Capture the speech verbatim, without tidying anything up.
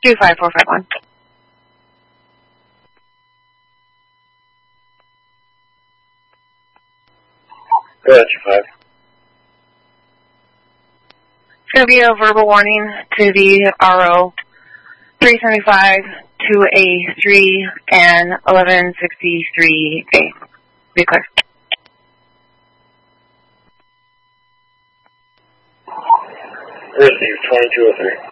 two five four five one. Go ahead, two five. It's going to be a verbal warning to the R O three seventy-five, two A three, and eleven sixty-three A. Be clear. Receive twenty-two oh three.